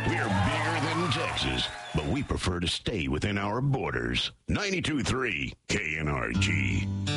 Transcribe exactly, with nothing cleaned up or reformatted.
We're bigger than Texas, but we prefer to stay within our borders. ninety-two point three K N R G.